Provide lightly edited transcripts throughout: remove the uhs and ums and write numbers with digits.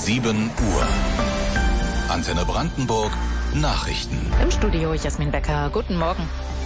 7 Uhr. Antenne Brandenburg, Nachrichten. Im Studio Jasmin Becker. Guten Morgen.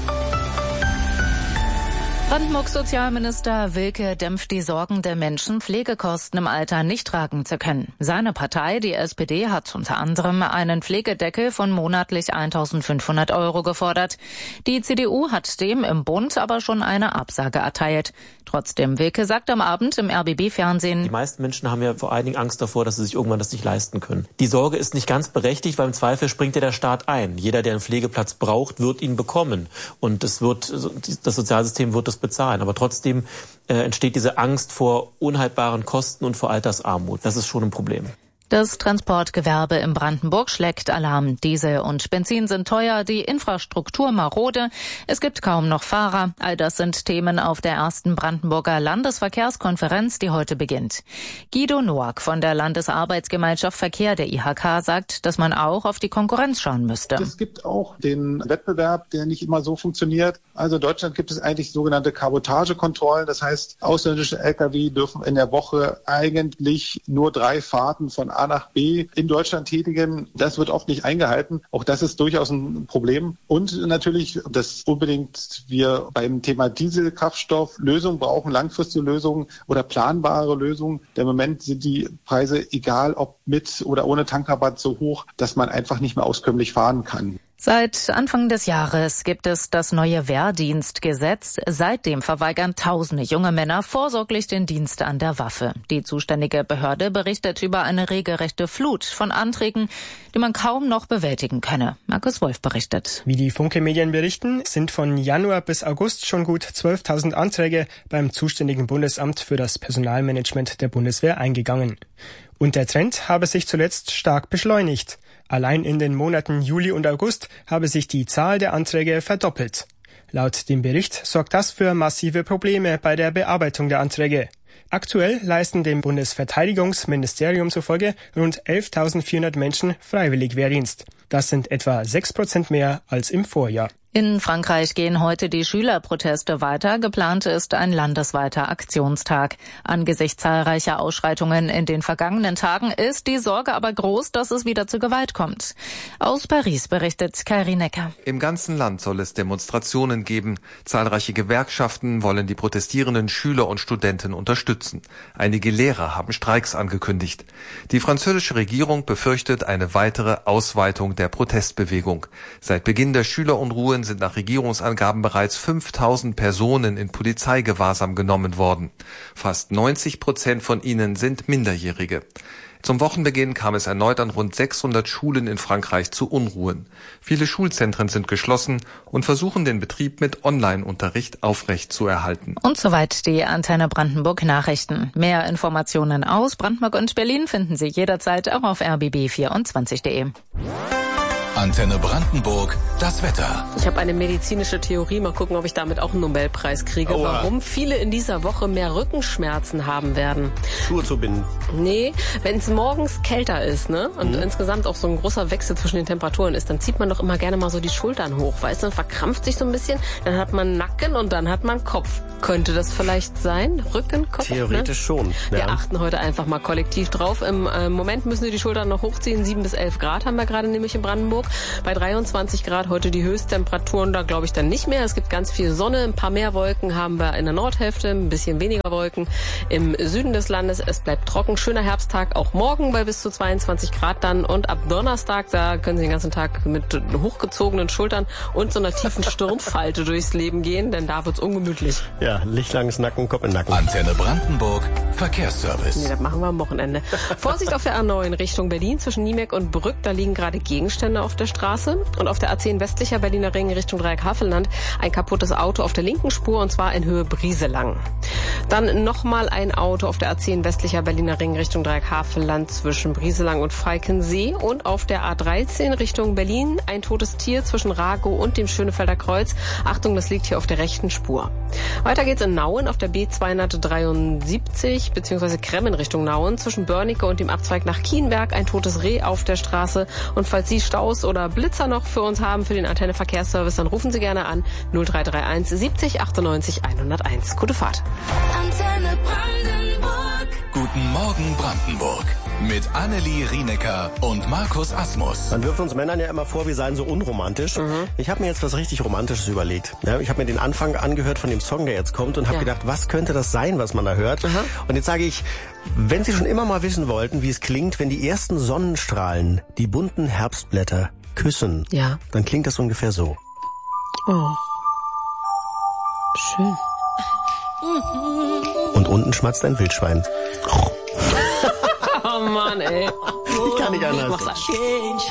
Brandenburgs Sozialminister Wilke dämpft die Sorgen der Menschen, Pflegekosten im Alter nicht tragen zu können. Seine Partei, die SPD, hat unter anderem einen Pflegedeckel von monatlich 1.500 € gefordert. Die CDU hat dem im Bund aber schon eine Absage erteilt. Trotzdem, Wilke sagt am Abend im RBB-Fernsehen: Die meisten Menschen haben ja vor allen Dingen Angst davor, dass sie sich irgendwann das nicht leisten können. Die Sorge ist nicht ganz berechtigt, weil im Zweifel springt ja der Staat ein. Jeder, der einen Pflegeplatz braucht, wird ihn bekommen. Und das Sozialsystem wird das bezahlen. Aber trotzdem entsteht diese Angst vor unhaltbaren Kosten und vor Altersarmut. Das ist schon ein Problem. Das Transportgewerbe in Brandenburg schlägt Alarm. Diesel und Benzin sind teuer, die Infrastruktur marode, es gibt kaum noch Fahrer. All das sind Themen auf der ersten Brandenburger Landesverkehrskonferenz, die heute beginnt. Guido Noack von der Landesarbeitsgemeinschaft Verkehr der IHK sagt, dass man auch auf die Konkurrenz schauen müsste. Es gibt auch den Wettbewerb, der nicht immer so funktioniert. Also in Deutschland gibt es eigentlich sogenannte Kabotagekontrollen. Das heißt, ausländische Lkw dürfen in der Woche eigentlich nur 3 Fahrten von A nach B in Deutschland tätigen. Das wird oft nicht eingehalten. Auch das ist durchaus ein Problem. Und natürlich, dass unbedingt wir beim Thema Dieselkraftstoff Lösungen brauchen, langfristige Lösungen oder planbare Lösungen. Denn im Moment sind die Preise, egal ob mit oder ohne Tankrabatt, so hoch, dass man einfach nicht mehr auskömmlich fahren kann. Seit Anfang des Jahres gibt es das neue Wehrdienstgesetz. Seitdem verweigern tausende junge Männer vorsorglich den Dienst an der Waffe. Die zuständige Behörde berichtet über eine regelrechte Flut von Anträgen, die man kaum noch bewältigen könne. Markus Wolf berichtet. Wie die Funke-Medien berichten, sind von Januar bis August schon gut 12.000 Anträge beim zuständigen Bundesamt für das Personalmanagement der Bundeswehr eingegangen. Und der Trend habe sich zuletzt stark beschleunigt. Allein in den Monaten Juli und August habe sich die Zahl der Anträge verdoppelt. Laut dem Bericht sorgt das für massive Probleme bei der Bearbeitung der Anträge. Aktuell leisten dem Bundesverteidigungsministerium zufolge rund 11.400 Menschen freiwillig Wehrdienst. Das sind etwa 6% mehr als im Vorjahr. In Frankreich gehen heute die Schülerproteste weiter. Geplant ist ein landesweiter Aktionstag. Angesichts zahlreicher Ausschreitungen in den vergangenen Tagen ist die Sorge aber groß, dass es wieder zu Gewalt kommt. Aus Paris berichtet Kairi Necker. Im ganzen Land soll es Demonstrationen geben. Zahlreiche Gewerkschaften wollen die protestierenden Schüler und Studenten unterstützen. Einige Lehrer haben Streiks angekündigt. Die französische Regierung befürchtet eine weitere Ausweitung der Protestbewegung. Seit Beginn der Schülerunruhen sind nach Regierungsangaben bereits 5.000 Personen in Polizeigewahrsam genommen worden. Fast 90% von ihnen sind Minderjährige. Zum Wochenbeginn kam es erneut an rund 600 Schulen in Frankreich zu Unruhen. Viele Schulzentren sind geschlossen und versuchen den Betrieb mit Online-Unterricht aufrechtzuerhalten. Und soweit die Antenne Brandenburg Nachrichten. Mehr Informationen aus Brandenburg und Berlin finden Sie jederzeit auch auf rbb24.de. Antenne Brandenburg, das Wetter. Ich habe eine medizinische Theorie, mal gucken, ob ich damit auch einen Nobelpreis kriege. Oha. Warum viele in dieser Woche mehr Rückenschmerzen haben werden. Schuhe zu binden. Nee, wenn es morgens kälter ist, ne, und insgesamt auch so ein großer Wechsel zwischen den Temperaturen ist, dann zieht man doch immer gerne mal so die Schultern hoch, weißt du, dann verkrampft sich so ein bisschen, dann hat man Nacken und dann hat man Kopf. Könnte das vielleicht sein? Rücken, Kopf? Theoretisch schon. Ja. Wir achten heute einfach mal kollektiv drauf. Im Moment müssen Sie die Schultern noch hochziehen. 7 bis 11 Grad haben wir gerade nämlich in Brandenburg. Bei 23 Grad heute die Höchsttemperaturen, da glaube ich dann nicht mehr. Es gibt ganz viel Sonne, ein paar mehr Wolken haben wir in der Nordhälfte, ein bisschen weniger Wolken im Süden des Landes. Es bleibt trocken, schöner Herbsttag, auch morgen bei bis zu 22 Grad dann. Und ab Donnerstag, da können Sie den ganzen Tag mit hochgezogenen Schultern und so einer tiefen Sturmfalte durchs Leben gehen, denn da wird's ungemütlich. Ja, lichtlanges Nacken, Kopf in Nacken. Antenne Brandenburg, Verkehrsservice. Nee, das machen wir am Wochenende. Vorsicht auf der A9 Richtung Berlin zwischen Niemek und Brück, da liegen gerade Gegenstände auf der Straße. Und auf der A10 westlicher Berliner Ring Richtung Dreieck Havelland ein kaputtes Auto auf der linken Spur und zwar in Höhe Brieselang. Dann nochmal ein Auto auf der A10 westlicher Berliner Ring Richtung Dreieck Havelland zwischen Brieselang und Falkensee und auf der A13 Richtung Berlin ein totes Tier zwischen Ragow und dem Schönefelder Kreuz. Achtung, das liegt hier auf der rechten Spur. Weiter geht's in Nauen auf der B273 bzw. Kremmen Richtung Nauen zwischen Börnike und dem Abzweig nach Kienberg ein totes Reh auf der Straße. Und falls Sie Staus oder Blitzer noch für uns haben für den Antenne Verkehrsservice, dann rufen Sie gerne an 0331 70 98 101. Gute Fahrt. Guten Guten Morgen Brandenburg. Mit Annelie Rienecker und Markus Asmus. Man wirft uns Männern ja immer vor, wir seien so unromantisch. Ich habe mir jetzt was richtig Romantisches überlegt. Ja, ich habe mir den Anfang angehört von dem Song, der jetzt kommt und habe gedacht, was könnte das sein, was man da hört? Und jetzt sage ich, wenn Sie schon immer mal wissen wollten, wie es klingt, wenn die ersten Sonnenstrahlen die bunten Herbstblätter küssen, dann klingt das ungefähr so. Oh. Schön. Und unten schmatzt ein Wildschwein. Oh Mann, ey. Ich kann nicht anders.